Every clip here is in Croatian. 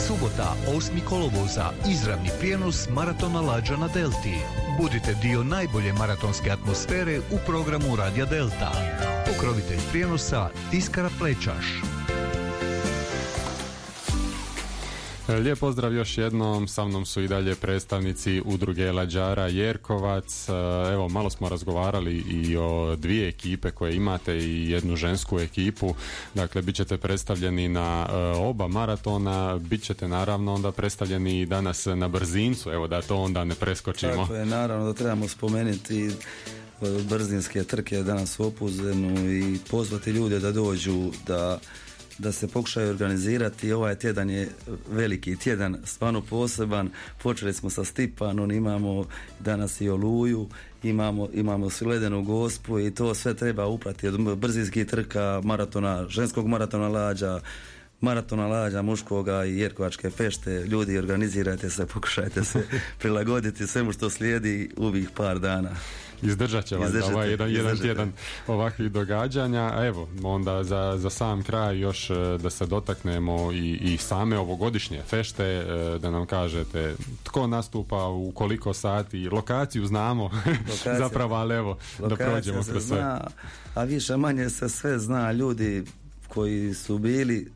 Subota, 8. kolovoza, izravni prijenos maratona Lađa na Delti. Budite dio najbolje maratonske atmosfere u programu Radija Delta. Pokrovitelj prijenosa Tiskara Plečaš. Lijep pozdrav još jednom, sa mnom su i dalje predstavnici udruge Lađara Jerkovac. Evo, malo smo razgovarali i o dvije ekipe koje imate i jednu žensku ekipu. Dakle, bit ćete predstavljeni na oba maratona, bit ćete naravno onda predstavljeni danas na brzincu, evo da to onda ne preskočimo. Tako je, naravno da trebamo spomenuti brzinske trke danas u Opuzenu i pozvati ljude da dođu, da se pokušaju organizirati. Ovaj tjedan je veliki tjedan, stvarno poseban. Počeli smo sa Stipanom, imamo danas i Oluju, imamo Ledenu Gospu i to sve treba uprati od brzinskih trka, maratona, ženskog maratona Lađa, muškoga i Jerkovačke fešte. Ljudi, organizirajte se, pokušajte se prilagoditi svemu što slijedi ovih par dana. Izdržat će vas ovaj jedan tjedan ovakvih događanja. A evo, onda za sam kraj još da se dotaknemo i same ovogodišnje fešte, da nam kažete tko nastupa, u koliko sati, lokaciju znamo zapravo, ali evo, da prođemo kroz sve. A više manje se sve zna, ljudi koji su bili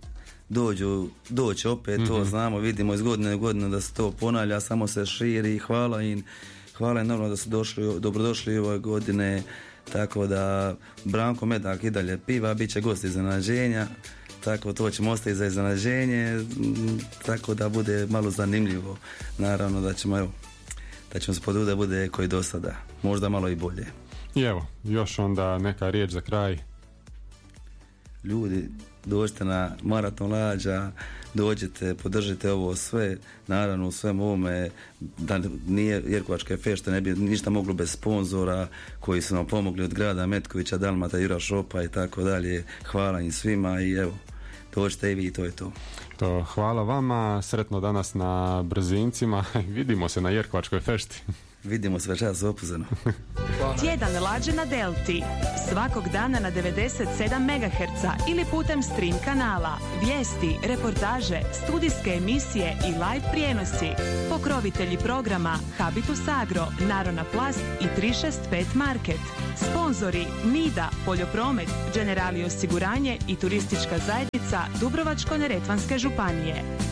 doći opet, to znamo, vidimo iz godine u godinu da se to ponavlja, samo se širi. Hvala im normalno da su dobrodošli ove godine, tako da Branko Medak i dalje piva, bit će gost iznenađenja, tako to ćemo ostaviti za iznenađenje, tako da bude malo zanimljivo. Naravno da ćemo se potruditi da bude koji do sada, možda malo i bolje. I evo, još onda neka riječ za kraj. Ljudi, dođite na maraton Lađa, dođite, podržite ovo sve, naravno u svemu ovome, da nije Jerkovačke fešte, ne bi ništa moglo bez sponzora koji su nam pomogli od grada Metkovića, Dalmata, Jura Šopa i tako dalje. Hvala im svima i evo, dođite i vi i to je to. Hvala vama, sretno danas na brzincima, vidimo se na Jerkovačkoj fešti. Vidimo se večeras u Opuzenu. Tjedan Lađe na Delti. Svakog dana na 97 MHz ili putem stream kanala. Vijesti, reportaže, studijske emisije i live prijenosi. Pokrovitelji programa Habitus Agro, Narona Plast i 365 Market. Sponzori Nida, Poljopromet, Generali osiguranje i turistička zajednica Dubrovačko-neretvanske županije.